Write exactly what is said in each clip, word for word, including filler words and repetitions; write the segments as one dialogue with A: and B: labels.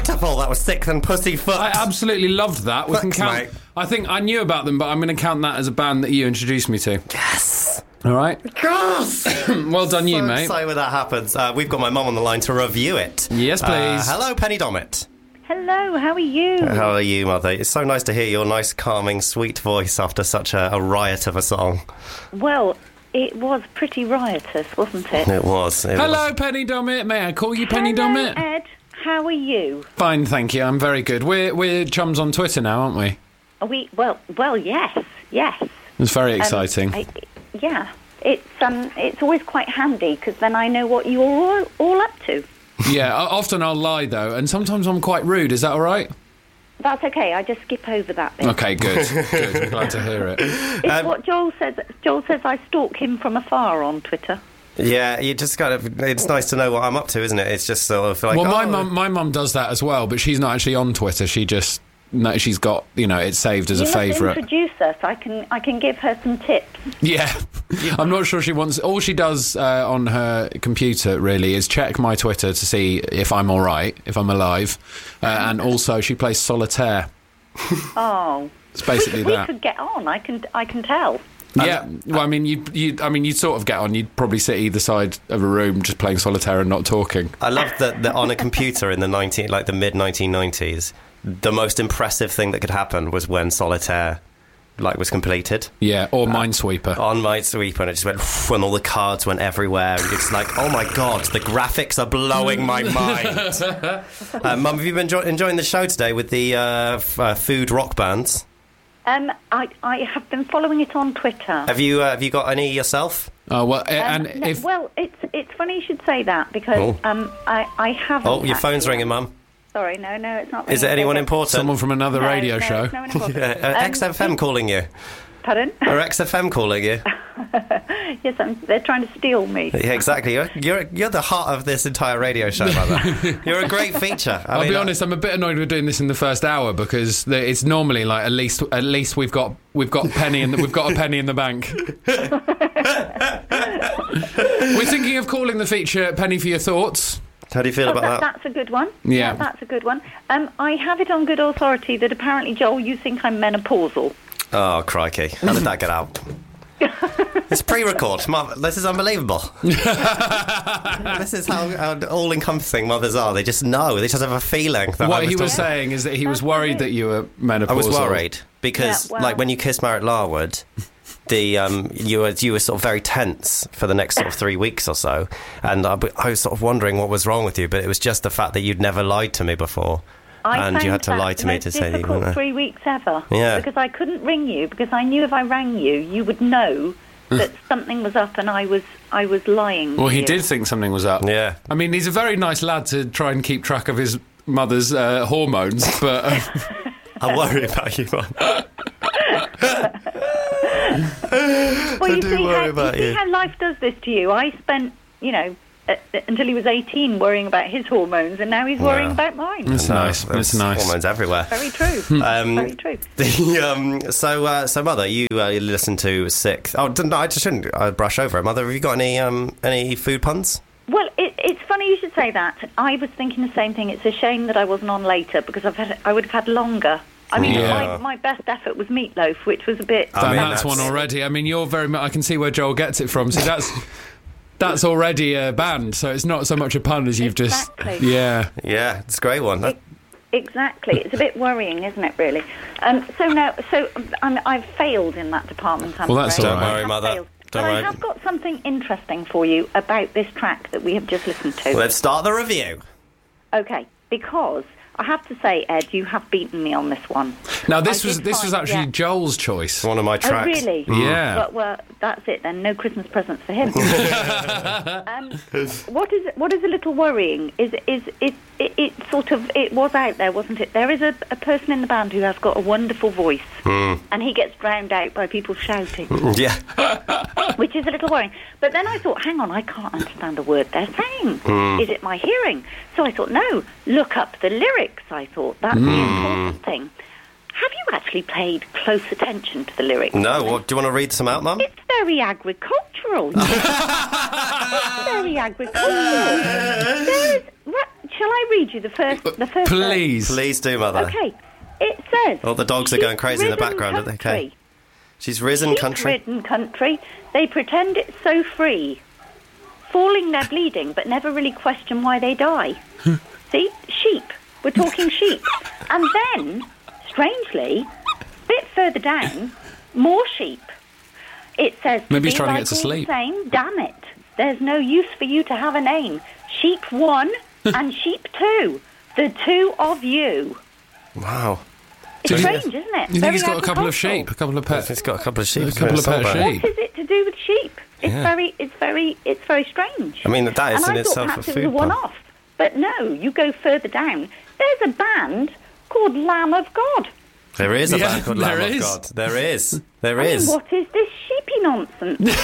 A: beautiful. That was Sick Than Pussyfoot.
B: I absolutely loved that. We
A: Thanks,
B: can count.
A: mate.
B: I think I knew about them, but I'm going to count that as a band that you introduced me to.
A: Yes.
B: All right.
A: Yes.
B: Well done, you,
A: so
B: mate.
A: excited when that happens. Uh, we've got my mum on the line to review it.
B: Yes, please.
A: Uh, hello, Penny Dommett.
C: Hello, how are you?
A: How are you, Mother? It's so nice to hear your nice, calming, sweet voice after such a, a riot of a song.
C: Well, it was pretty riotous, wasn't it?
A: It was. It
B: Hello,
A: was.
B: Penny Dommett. May I call you Penny
C: Hello,
B: Dommett?
C: Ed. How are you?
B: Fine, thank you. I'm very good. We're we're chums on Twitter now, aren't we?
C: Are we? Well, well, yes, yes.
B: It's very
C: Um,
B: exciting.
C: I, yeah, it's um, it's always quite handy because then I know what you're all, all up to.
B: Yeah, o- often I'll lie though, and sometimes I'm quite rude. Is that all right?
C: That's okay. I just skip over that bit.
B: Okay, good. Good. I'm glad to hear it.
C: It's
A: Um,
C: what Joel says. Joel says I stalk him from afar on Twitter.
A: Yeah, you just kind of. It's nice to know what I'm up to, isn't it? It's just sort of like.
B: Well, my
A: oh,
B: mum, my mum does that as well, but she's not actually on Twitter. She just, no, she's got, you know, it's saved as
C: You
B: a
C: must
B: favourite.
C: introduce us. I can I can give her some tips.
B: Yeah, I'm not sure she wants. All she does uh, on her computer really is check my Twitter to see if I'm all right, if I'm alive, uh, and also she plays solitaire.
C: Oh,
B: It's basically
C: we, we
B: that.
C: could get on. I can I can tell.
B: Yeah, well, I mean, you, you, I mean, you'd sort of get on. You'd probably sit either side of a room just playing solitaire and not talking.
A: I love that, that on a computer in the nineteen, like the mid nineteen nineties, the most impressive thing that could happen was when solitaire, like, was completed.
B: Yeah, or Minesweeper.
A: On Minesweeper, and it just went, and all the cards went everywhere, and it's like, oh my god, the graphics are blowing my mind. uh, Mum, have you been enjoy- enjoying the show today with the uh, f- uh, food rock bands?
C: Um, I I have been following it on Twitter.
A: Have you uh, have you got any yourself?
B: Oh well, uh,
C: Um,
B: and
C: no,
B: if
C: well, it's it's funny you should say that because
A: Oh.
C: um I I haven't.
A: Oh, your phone's
C: actually.
A: ringing, Mum.
C: Sorry, no, no, it's not.
A: Is it
C: ringing.
A: anyone
C: Okay.
A: important?
B: someone from another
C: No,
B: radio
C: no,
B: show.
C: it's no one important.
A: Uh, uh,
C: Um,
A: X F M calling you.
C: Pardon?
A: Or X F M calling you.
C: Yes, I'm, they're trying to steal me.
A: Yeah, exactly. You're, you're you're the heart of this entire radio show, Mother. You're a great feature. I
B: I'll
A: mean,
B: be
A: uh,
B: honest. I'm a bit annoyed we're doing this in the first hour because the, it's normally like at least at least we've got we've got penny in the, we've got a penny in the bank. We're thinking of calling the feature "Penny for Your Thoughts."
A: How do you feel
C: Oh,
A: about
C: that,
A: that?
C: that's a good one.
B: Yeah.
C: that's a good one. Um, I have it on good authority that apparently, Joel, you think I'm menopausal.
A: Oh, crikey. How did that get out? It's pre-record. Mum, this is unbelievable. This is how, how all-encompassing mothers are. They just know. They just have a feeling that I
B: What
A: was
B: he was
A: talking-
B: saying is that he was
C: That's
B: worried
C: right.
B: that you were menopausal.
A: I was worried because,
C: Yeah, well-
A: like, when you kissed Margaret Larwood, the um, you were you were sort of very tense for the next sort of three weeks or so, and I, I was sort of wondering what was wrong with you. But it was just the fact that you'd never lied to me before,
C: I
A: and you
C: found
A: had to
C: that
A: lie to
C: the
A: me
C: most
A: to say that you
C: difficult
A: weren't.
C: three weeks ever.
A: Yeah.
C: Because I couldn't ring you because I knew if I rang you, you would know that something was up and I was I was lying.
B: Well,
C: to
B: he
C: you.
B: did think something was up.
A: Yeah.
B: I mean, he's a very nice lad to try and keep track of his mother's uh, hormones, but uh,
A: I worry about you, Mum.
C: Well, you
A: do
C: see
A: worry
C: how,
A: about
C: you see
A: you.
C: how life does this to you. I spent, you know, uh, until he was eighteen worrying about his hormones, and now he's worrying
A: Yeah.
C: about mine.
B: it's
A: No,
B: nice.
A: there's
B: It's nice.
A: Hormones everywhere.
C: Very true.
A: Um,
C: Very true.
A: The, um, so, uh, so, Mother, you, uh, you listen to Sick. Oh, d- no, I just shouldn't uh, brush over it. Mother, have you got any um, any food puns?
C: Well, it, it's funny you should say that. I was thinking the same thing. It's a shame that I wasn't on later because I've had, I would have had longer. I mean,
B: Yeah.
C: my, my best effort was Meatloaf, which was a bit...
A: I
B: Dan,
A: mean,
B: that's,
A: that's-
B: one already. I mean, you're very much. I can see where Joel gets it from. So that's that's already a band. So it's not so much a pun as you've
C: Exactly.
B: just. Yeah.
A: Yeah, it's a great one. That-
C: Exactly. It's a bit worrying, isn't it, really? Um, so now, so um, I've failed in that department, I'm
B: Well, that's
C: afraid.
B: all right.
C: I
A: Don't worry,
C: have
A: Mother.
C: failed.
A: Don't
C: but
A: worry.
C: I have got something interesting for you about this track that we have just listened to.
A: Let's start the review.
C: Okay, because I have to say, Ed, you have beaten me on this one.
B: Now this
C: I
B: was
C: did
B: this was
C: find-
B: actually
C: yeah.
B: Joel's choice.
A: One of my
C: Oh,
A: tracks.
C: really?
B: Yeah.
C: Well, well, that's it then. No Christmas presents for him. um, what is what is a little worrying is is it, it it sort of it was out there, wasn't it? There is a, a person in the band who has got a wonderful voice, and he gets drowned out by people shouting,
A: Yeah.
C: which is a little worrying. But then I thought, hang on, I can't understand a word they're saying. Is it my hearing? So I thought, no, look up the lyrics. I thought that's the important thing. Have you actually paid close attention to the lyrics?
A: No, what, do you want to read some out, Mum?
C: It's very agricultural. It's very agricultural. There is, what, shall I read you the first? The first.
B: Please.
A: Please do, Mother.
C: Okay. It says.
A: Oh, the dogs are going crazy in the background, aren't they? Okay. She's risen country.
C: Sheep-ridden country. They pretend it's so free. Falling, they're bleeding, but never really question why they die. See? Sheep. We're talking sheep. And then, strangely, a bit further down, more sheep. It says,
B: maybe he's
C: "Be
B: trying to
C: like
B: get to
C: all
B: sleep."
C: the same, damn it. There's no use for you to have a name. Sheep one and sheep two. The two of you.
A: Wow.
C: It's
B: So you-
C: strange, isn't it?
B: You think
C: Very
B: he's got a couple of
C: agricultural.
B: sheep, a couple of pets?
A: He's got a couple of sheep.
B: A couple of pet sheep.
C: What is it to do with sheep? It's
A: Yeah.
C: very, it's very, it's very strange.
A: I mean, that is
C: and
A: in
C: I
A: itself
C: thought
A: a
C: perhaps it
A: food
C: was a
A: pun.
C: one-off, but no. You go further down. There's a band called Lamb of God.
A: There is a
B: Yeah,
A: band called Lamb
B: there
A: of
B: is.
A: God. There is. There
C: I mean,
A: is.
C: what is this sheepy nonsense?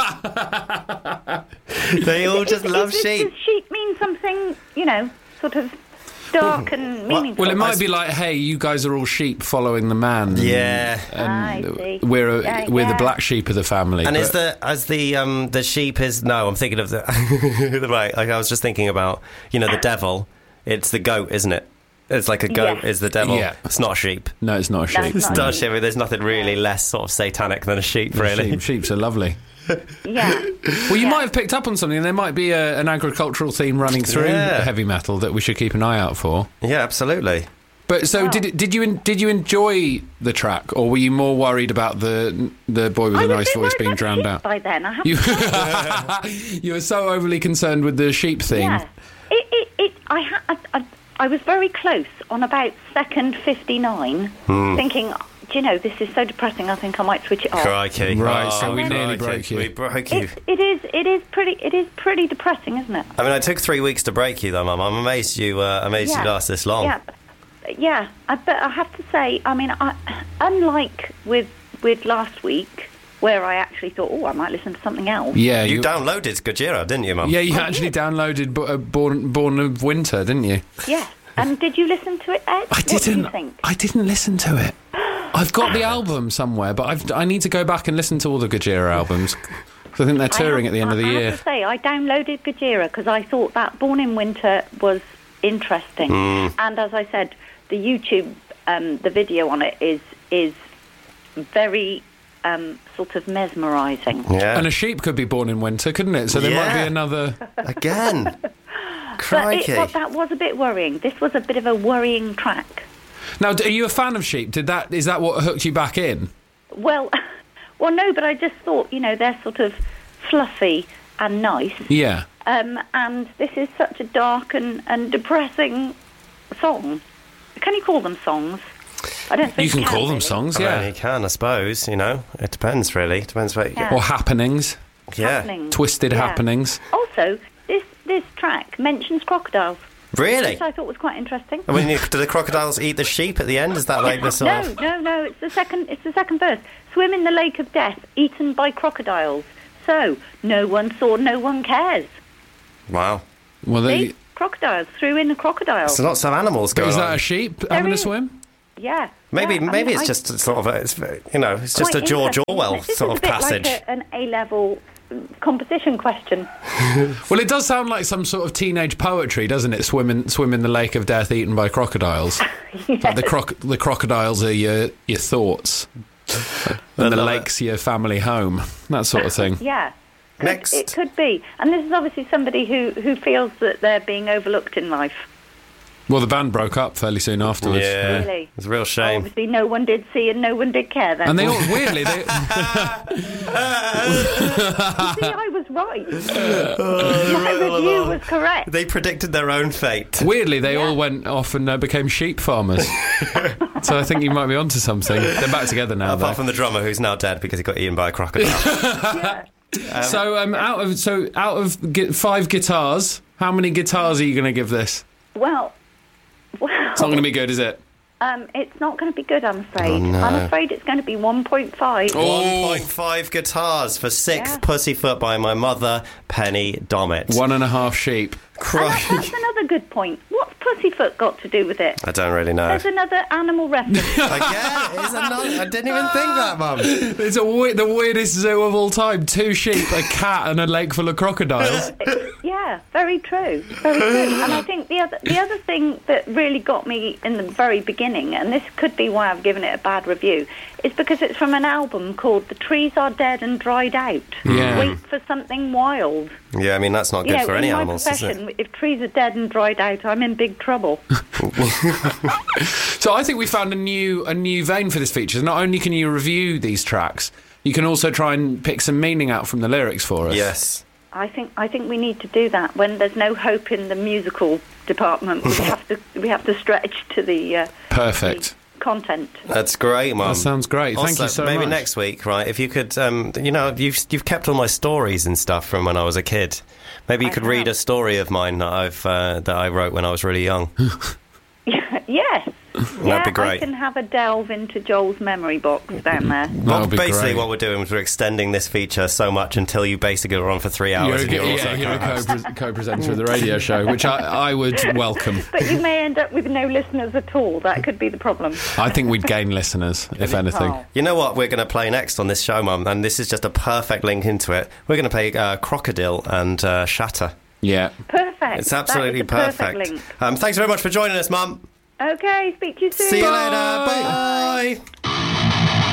A: They all just
C: Is
A: love
C: this-
A: sheep.
C: Does sheep mean something, you know, sort of dark and meaningful?
B: Well, it might
A: I-
B: be like, hey, you guys are all sheep following the man.
A: Yeah.
C: I see.
B: We're, a,
C: Yeah,
B: we're the
C: yeah.
B: black sheep of the family.
A: And
B: but-
A: is the as the um the sheep is no, I'm thinking of the right. Like I was just thinking about you know the devil. It's the goat, isn't it? It's like a goat
C: Yes.
A: is the devil.
B: Yeah.
A: It's not a sheep.
B: No, it's not a
C: That's
B: sheep.
A: It's
C: not
A: not
C: a
A: a sheep. I mean, there's nothing really less sort of satanic than a sheep, really.
B: Sheep, sheeps are lovely.
C: Yeah.
B: Well, you
C: Yeah.
B: might have picked up on something. There might be a, an agricultural theme running through
A: Yeah.
B: heavy metal that we should keep an eye out for.
A: Yeah, absolutely.
B: But so,
C: Wow.
B: did it, did you en- did you enjoy the track, or were you more worried about the the boy with
C: I
B: the
C: was a
B: nice
C: bit
B: voice
C: worried
B: being
C: about
B: drowned
C: sheep
B: out?
C: by then. I have
B: You
C: to
B: you were so overly concerned with the sheep theme.
C: Yeah, it, it, it, I, ha- I, I, I was very close on about second fifty-nine,
B: Hmm.
C: thinking, do you know, this is so depressing. I think I might switch it off.
A: Crikey.
B: Right, so we
A: crikey.
B: nearly broke you.
A: We broke you.
C: It's, it is, it is pretty, it is pretty depressing, isn't it?
A: I mean, I took three weeks to break you, though, Mum. I'm amazed you. Uh, amazed you last this long.
C: Yeah, yeah. I, but I have to say, I mean, I, unlike with with last week, where I actually thought, oh, I might listen to something else.
B: Yeah,
A: You
B: you,
A: downloaded Gojira, didn't you, Mum?
B: yeah, you
C: I
B: actually
C: did.
B: downloaded Bo- uh, Born Born of Winter, didn't you?
C: Yeah. And did you listen to it, Ed?
B: I
C: What do you
B: didn't.
C: think?
B: I didn't listen to it. I've got the album somewhere, but I've, I need to go back and listen to all the Gojira albums. 'Cause I think they're touring
C: I have,
B: at the end of the
C: I, I
B: year.
C: have to say, I downloaded Gojira because I thought that Born in Winter was interesting.
B: Hmm.
C: And as I said, the YouTube, um, the video on it is is very um, sort of mesmerising.
A: Yeah.
B: And a sheep could be born in winter, couldn't it? So there might be
A: Yeah.
B: another.
A: Again.
C: But,
A: Crikey.
C: it, but that was a bit worrying. This was a bit of a worrying track.
B: Now, d- are you a fan of sheep? Did that is that what hooked you back in?
C: Well, well, no, but I just thought, you know, they're sort of fluffy and nice.
B: Yeah.
C: Um, and this is such a dark and, and depressing song. Can you call them songs? I don't think
B: You can call them
C: really.
B: songs,
A: I mean,
B: yeah.
A: you can, I suppose. You know, it depends, really. Depends what.
C: Yeah.
B: Or happenings,
A: Yeah.
C: Happenings.
B: twisted
C: Yeah.
B: happenings.
C: Also, this this track mentions crocodiles,
A: Really?
C: which I thought was quite interesting.
A: I mean, do the crocodiles eat the sheep at the end? Is that like the sort
C: No,
A: of?
C: no, no. It's the second. It's the second verse. Swim in the lake of death, eaten by crocodiles. So no one saw, no one cares.
A: Wow.
B: Well,
C: See,
B: they,
C: crocodiles threw in the crocodile.
A: There's lots of animals going
B: is that
A: on.
B: a sheep having a
C: is.
B: swim?
C: Yeah.
A: Maybe,
C: yeah, I
A: maybe
C: mean,
A: it's
C: I-
A: just sort of, a, it's, you know, it's just a
C: quite
A: George
C: interesting,
A: Orwell
C: isn't it? This
A: sort
C: is
A: of
C: a bit
A: passage.
C: Like a, an A-level competition question.
B: Well, it does sound like some sort of teenage poetry, doesn't it? Swim in, swim in the lake of death, eaten by crocodiles. Like the croc- the crocodiles are your your thoughts, and the
A: love
B: lake's your family home. That sort of thing.
C: Yeah. Could-
A: Next.
C: It could be. And this is obviously somebody who, who feels that they're being overlooked in life.
B: Well, the band broke up fairly soon afterwards.
A: Yeah.
C: Really?
A: It's a real shame.
C: Obviously, no one did see and no one did care then.
B: And they all weirdly they
C: See, I was right. My review was correct.
A: They predicted their own fate.
B: weirdly they
C: Yeah.
B: all went off and uh, became sheep farmers. So I think you might be onto something. They're back together now.
A: Apart
B: though.
A: from the drummer who's now dead because he got eaten by a crocodile.
C: Yeah.
B: So um, out of so out of gu- five guitars, how many guitars are you going to give this?
C: Well, well
B: It's not going to be good, is it?
C: um, it's not going to be good, I'm afraid.
A: Oh, no.
C: I'm afraid it's going to be one point five.
B: Oh.
A: one point five guitars for Sixth
C: Yeah.
A: Pussyfoot by my mother, Penny Dommett.
B: One and a half sheep.
C: And that, that's another good point. What's Pussyfoot got to do with it?
A: I don't really know.
C: There's another animal reference.
A: Again, it's another, I didn't even think that, Mum.
B: It's a we- the weirdest zoo of all time. Two sheep, a cat, and a lake full of crocodiles.
C: Yeah. Yeah, very true, very true. And I think the other the other thing that really got me in the very beginning, and this could be why I've given it a bad review, is because it's from an album called "The Trees Are Dead and Dried Out."
B: Yeah.
C: Wait for something wild.
A: Yeah, I mean, that's not good
C: You know,
A: for any
C: in my
A: animals, is
C: profession,
A: it?
C: if trees are dead and dried out, I'm in big trouble.
B: So I think we found a new a new vein for this feature. Not only can you review these tracks, you can also try and pick some meaning out from the lyrics for us.
A: Yes.
C: I think I think we need to do that when there's no hope in the musical department. We have to we have to stretch to the uh,
B: Perfect.
C: the content.
A: That's great, Mum.
B: That sounds great. Thank
A: Also,
B: you so
A: maybe
B: much.
A: next week, right? If you could, um, you know, you've you've kept all my stories and stuff from when I was a kid. Maybe you
C: I
A: could
C: have.
A: read a story of mine that I've uh, that I wrote when I was really young.
C: Yes. Yeah,
A: be great.
C: I can have a delve into Joel's memory box down there.
B: That
A: Well,
B: would be
A: basically,
B: great.
A: what we're doing is we're extending this feature so much until you basically are on for three hours.
B: You're, a,
A: and you're
B: yeah,
A: also
B: you're a
A: co-host.
B: co- co-presenter of the radio show, which I, I would welcome.
C: But you may end up with no listeners at all. That could be the problem.
B: I think we'd gain listeners, if anything.
C: Oh.
A: You know what we're going to play next on this show, Mum? And this is just a perfect link into it. We're going to play uh, Crocodile and uh, Shatter.
B: Yeah.
C: Perfect.
A: It's absolutely
C: that is the
A: perfect.
C: perfect link.
A: Um, thanks very much for joining us, Mum.
C: Okay, speak to you soon.
A: See you
C: Bye.
A: later. Bye.